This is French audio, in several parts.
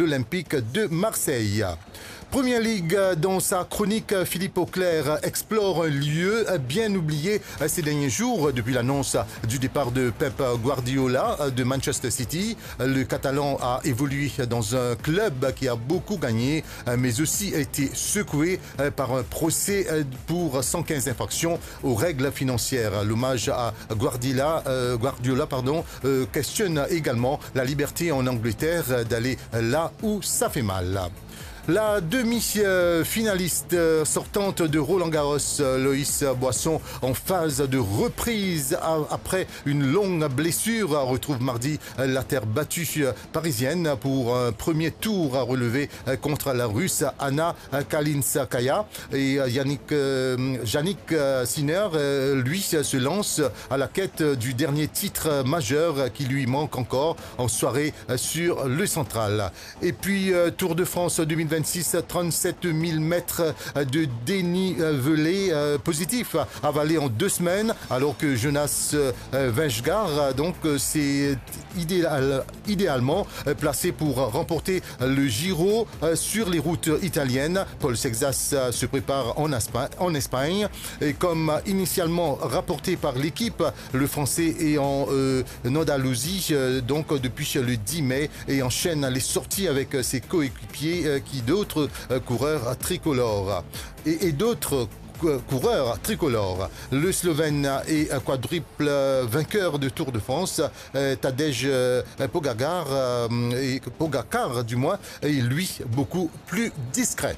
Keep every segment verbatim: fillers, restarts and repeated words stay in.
l'Olympique de Marseille. Première Ligue, dans sa chronique, Philippe Auclair explore un lieu bien oublié ces derniers jours depuis l'annonce du départ de Pep Guardiola de Manchester City. Le Catalan a évolué dans un club qui a beaucoup gagné, mais aussi a été secoué par un procès pour cent quinze infractions aux règles financières. L'hommage à Guardiola, euh, Guardiola pardon, euh, questionne également la liberté en Angleterre d'aller là où ça fait mal. La demi-finaliste sortante de Roland-Garros, Loïs Boisson, en phase de reprise après une longue blessure, retrouve mardi la terre battue parisienne pour un premier tour à relever contre la Russe Anna Kalinskaya. Et Yannick, Jannik Sinner, lui, se lance à la quête du dernier titre majeur qui lui manque encore en soirée sur le central. Et puis, Tour de France deux mille vingt-six, trente-sept mille mètres de dénivelé euh, positif avalé en deux semaines, alors que Jonas euh, Vingegaard donc s'est idéal, idéalement placé pour remporter le Giro euh, sur les routes italiennes. Paul Sexas euh, se prépare en, Aspa, en Espagne et comme initialement rapporté par l'équipe, le Français est en euh, Andalousie euh, donc depuis le dix mai et enchaîne les sorties avec ses coéquipiers euh, qui d'autres coureurs tricolores et, et d'autres coureurs tricolores. Le Slovène est quadruple vainqueur de Tour de France, Tadej Pogacar, et Pogacar du moins, est lui beaucoup plus discret.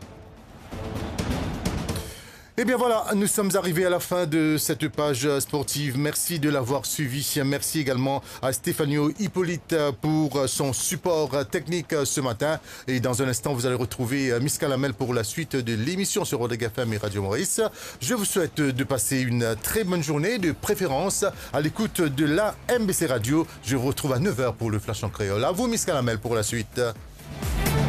Et bien voilà, nous sommes arrivés à la fin de cette page sportive. Merci de l'avoir suivi. Merci également à Stéphano Hippolyte pour son support technique ce matin. Et dans un instant, vous allez retrouver Miss Calamel pour la suite de l'émission sur Rodega F M et Radio Maurice. Je vous souhaite de passer une très bonne journée, de préférence à l'écoute de la M B C Radio. Je vous retrouve à neuf heures pour le Flash en créole. À vous, Miss Calamel, pour la suite.